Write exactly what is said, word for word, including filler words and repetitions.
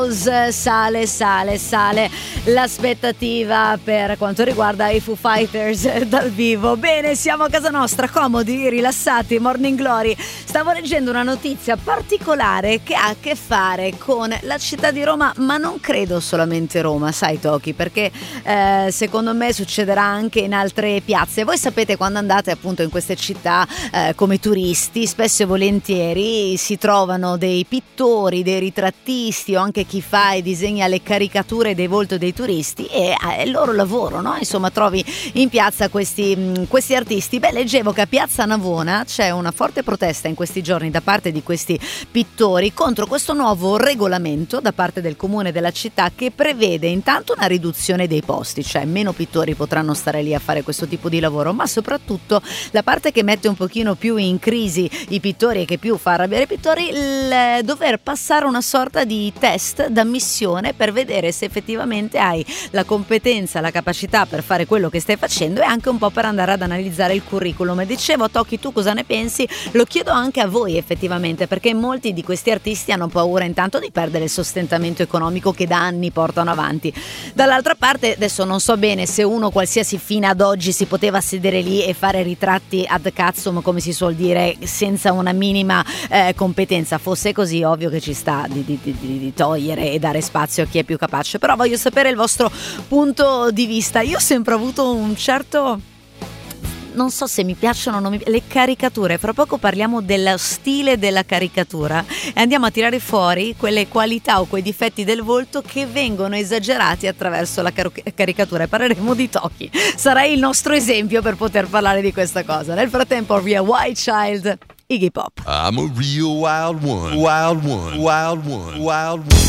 Sale, sale, sale l'aspettativa per quanto riguarda i Foo Fighters dal vivo. Bene, siamo a casa nostra, comodi, rilassati, Morning Glory. Stavo leggendo una notizia particolare che ha a che fare con la città di Roma, ma non credo solamente Roma, sai Toki, perché eh, secondo me succederà anche in altre piazze. Voi sapete, quando andate appunto in queste città eh, come turisti, spesso e volentieri si trovano dei pittori, dei ritrattisti o anche chi fa e disegna le caricature dei volti dei turisti, e è il loro lavoro, no? Insomma, trovi in piazza questi, questi artisti. Beh, leggevo che a Piazza Navona c'è una forte protesta in questi giorni da parte di questi pittori contro questo nuovo regolamento da parte del comune della città, che prevede intanto una riduzione dei posti, cioè meno pittori potranno stare lì a fare questo tipo di lavoro, ma soprattutto la parte che mette un pochino più in crisi i pittori e che più fa arrabbiare i pittori, il dover passare una sorta di test d'ammissione per vedere se effettivamente hai la competenza, la capacità per fare quello che stai facendo, e anche un po' per andare ad analizzare il curriculum. E dicevo, Toki, tu cosa ne pensi? Lo chiedo anche a voi effettivamente, perché molti di questi artisti hanno paura intanto di perdere il sostentamento economico che da anni portano avanti. Dall'altra parte, adesso non so bene se uno qualsiasi fino ad oggi si poteva sedere lì e fare ritratti ad cazzum, come si suol dire, senza una minima eh, competenza. Fosse così, ovvio che ci sta di, di, di, di togliere e dare spazio a chi è più capace, però voglio sapere il vostro punto di vista. Io ho sempre avuto un certo, non so se mi piacciono o non mi pi- le caricature. Fra poco parliamo dello stile della caricatura e andiamo a tirare fuori quelle qualità o quei difetti del volto che vengono esagerati attraverso la car- caricatura, e parleremo di Toki. Sarai il nostro esempio per poter parlare di questa cosa. Nel frattempo, via White Child, Iggy Pop. I'm a real wild one, wild one, wild one, wild one.